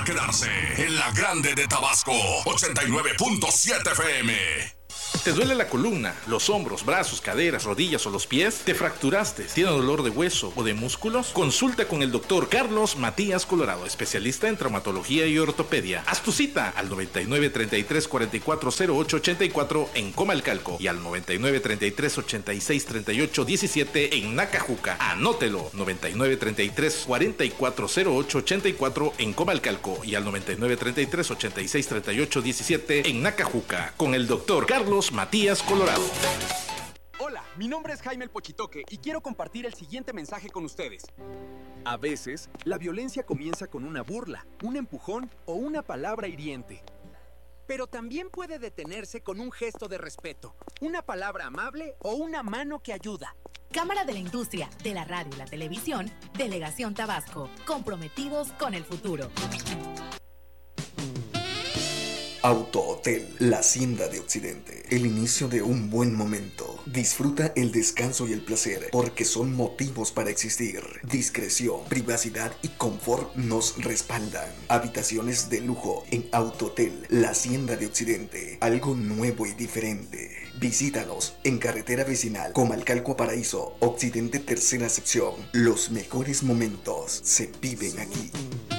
quedarse en la grande de Tabasco, 89.7 FM. ¿Te duele la columna, los hombros, brazos, caderas, rodillas o los pies? ¿Te fracturaste? ¿Tienes dolor de hueso o de músculos? Consulta con el doctor Carlos Matías Colorado, especialista en traumatología y ortopedia. Haz tu cita al 99 33 44 08 84 en Comalcalco y al 99 33 86 38 17 en Nacajuca. Anótelo, 99 33 44 08 84 en Comalcalco y al 99 33 86 38 17 en Nacajuca con el doctor Carlos Matías Colorado. Hola, mi nombre es Jaime el Pochitoque y quiero compartir el siguiente mensaje con ustedes. A veces, la violencia comienza con una burla, un empujón o una palabra hiriente. Pero también puede detenerse con un gesto de respeto, una palabra amable o una mano que ayuda. Cámara de la Industria, de la Radio y la Televisión, Delegación Tabasco, comprometidos con el futuro. Autohotel, la Hacienda de Occidente. El inicio de un buen momento. Disfruta el descanso y el placer, porque son motivos para existir. Discreción, privacidad y confort nos respaldan. Habitaciones de lujo en Autohotel, la Hacienda de Occidente. Algo nuevo y diferente. Visítanos en carretera vecinal Comalcalco Paraíso, Occidente, tercera sección. Los mejores momentos se viven aquí.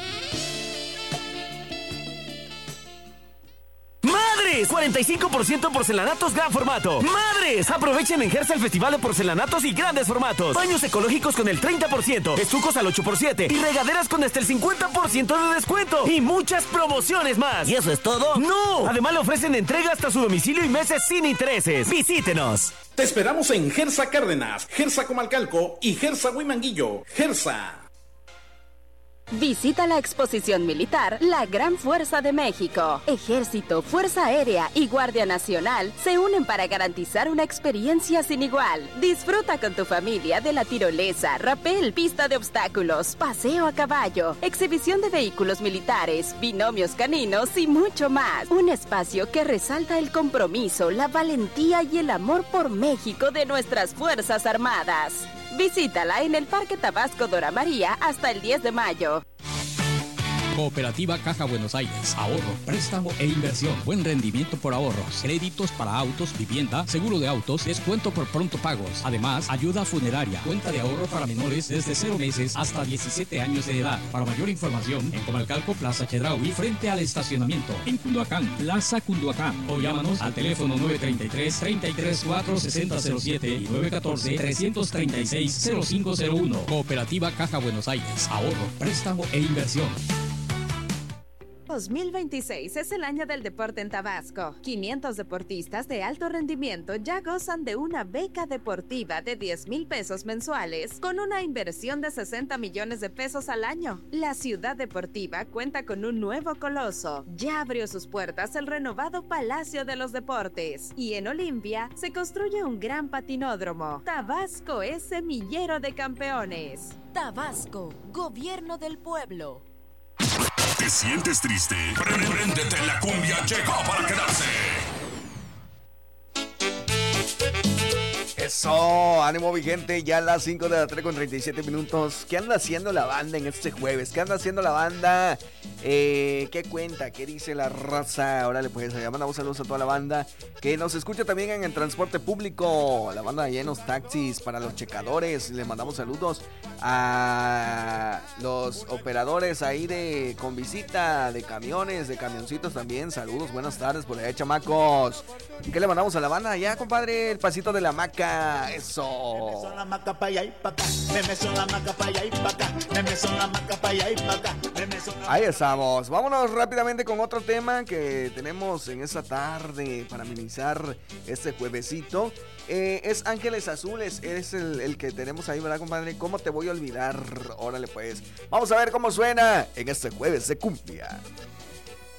¡Madres! 45% porcelanatos gran formato. ¡Madres! Aprovechen en Gersa el Festival de Porcelanatos y Grandes Formatos. Baños ecológicos con el 30%, estucos al 8x7 y regaderas con hasta el 50% de descuento. Y muchas promociones más. ¿Y eso es todo? ¡No! Además le ofrecen entrega hasta su domicilio y meses sin intereses. ¡Visítenos! Te esperamos en Gersa Cárdenas, Gersa Comalcalco y Gersa Huimanguillo. Gersa. Visita la exposición militar La Gran Fuerza de México. Ejército, Fuerza Aérea y Guardia Nacional se unen para garantizar una experiencia sin igual. Disfruta con tu familia de la tirolesa, rapel, pista de obstáculos, paseo a caballo, exhibición de vehículos militares, binomios caninos y mucho más. Un espacio que resalta el compromiso, la valentía y el amor por México de nuestras Fuerzas Armadas. Visítala en el Parque Tabasco Dora María hasta el 10 de mayo. Cooperativa Caja Buenos Aires. Ahorro, préstamo e inversión. Buen rendimiento por ahorros. Créditos para autos, vivienda, seguro de autos, descuento por pronto pagos. Además, ayuda funeraria. Cuenta de ahorro para menores desde 0 meses hasta 17 años de edad. Para mayor información, en Comalcalco, Plaza Chedraui, frente al estacionamiento. En Cunduacán, Plaza Cunduacán. O llámanos al teléfono 933-334-6007 y 914-336-0501. Cooperativa Caja Buenos Aires. Ahorro, préstamo e inversión. 2026 es el año del deporte en Tabasco. 500 deportistas de alto rendimiento ya gozan de una beca deportiva de 10,000 pesos mensuales con una inversión de 60 millones de pesos al año. La ciudad deportiva cuenta con un nuevo coloso. Ya abrió sus puertas el renovado Palacio de los Deportes y en Olimpia se construye un gran patinódromo. Tabasco es semillero de campeones. Tabasco, Gobierno del Pueblo. ¿Te sientes triste? Préndete, la cumbia llegó para quedarse. Eso, ánimo vigente, ya a las 5 de la tarde con 37 minutos. ¿Qué anda haciendo la banda en este jueves? ¿Qué anda haciendo la banda? ¿Qué cuenta? ¿Qué dice la raza? Órale, pues allá mandamos saludos a toda la banda que nos escucha también en el transporte público. La banda allá en los taxis, para los checadores. Le mandamos saludos a los operadores ahí con visita, de camiones, de camioncitos también. Saludos, buenas tardes por allá, chamacos. ¿Qué le mandamos a la banda allá, compadre? El pasito de la maca. Eso. Me son la maca pa' allá y pa' acá. Me son la maca pa' allá y pa' acá. Me son la maca pa' allá y pa' acá. Ahí estamos. Vámonos rápidamente con otro tema que tenemos en esta tarde para amenizar este juevesito. Es Ángeles Azules, es el que tenemos ahí, ¿verdad, compadre? ¿Cómo te voy a olvidar? Órale, pues. Vamos a ver cómo suena en este jueves de cumbia.